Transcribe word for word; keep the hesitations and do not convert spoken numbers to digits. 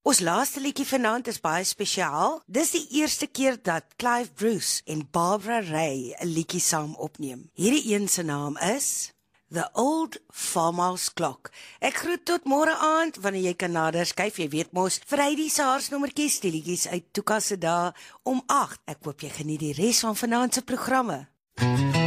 Ons laaste liedjie vanaand is baie spesiaal. Dis die eerste keer dat Clive Bruce en Barbara Ray 'n liedjie saam opneem. Hierdie een se naam is The Old Farmhouse Clock. Ek groet tot môre aand, wanneer jy kan nader skuif, jy weet mos, Vrydi se haarsnommertjies, die liedjies uit Tuka se dae om agt. Ek hoop jy geniet die res van vanaand se programme.